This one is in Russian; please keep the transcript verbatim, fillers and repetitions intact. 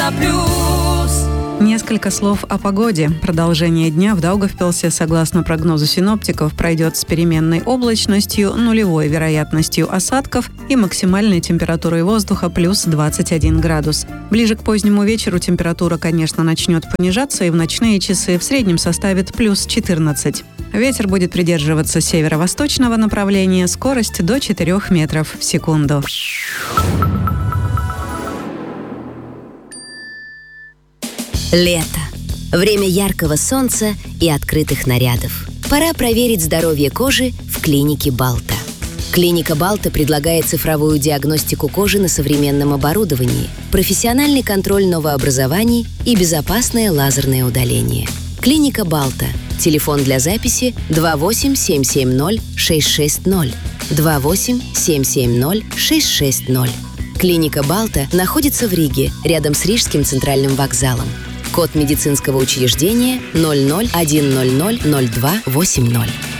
на плюс. Несколько слов о погоде. Продолжение дня в Даугавпилсе, согласно прогнозу синоптиков, пройдет с переменной облачностью, нулевой вероятностью осадков и максимальной температурой воздуха плюс двадцать один градус. Ближе к позднему вечеру температура, конечно, начнет понижаться и в ночные часы в среднем составит плюс четырнадцать. Ветер будет придерживаться северо-восточного направления, скорость до четырёх метров в секунду. Лето. Время яркого солнца и открытых нарядов. Пора проверить здоровье кожи в клинике Балта. Клиника Балта предлагает цифровую диагностику кожи на современном оборудовании, профессиональный контроль новообразований и безопасное лазерное удаление. Клиника Балта. Телефон для записи два восемь семь семь ноль шесть шесть ноль. два восемь семь семь ноль шесть шесть ноль. Клиника Балта находится в Риге, рядом с Рижским центральным вокзалом. Код медицинского учреждения ноль ноль один ноль ноль ноль два восемь ноль.